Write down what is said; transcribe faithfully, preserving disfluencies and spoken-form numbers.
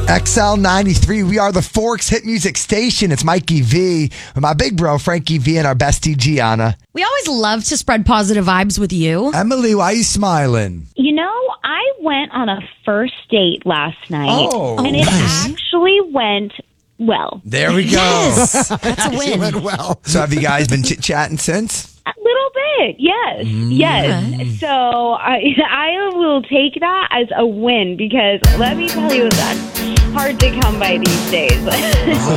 X L ninety-three, we are the Forks Hit Music Station. It's Mikey V with my big bro, Frankie V, and our bestie, Gianna. We always love to spread positive vibes with you. Emily, why are you smiling? You know, I went on a first date last night, Oh, and it nice. actually went well. There we go. Yes, that's a win. Went well. So have you guys been chit-chatting since? A little bit, yes, yes. So I, I will take that as a win because let me tell you, that's hard to come by these days.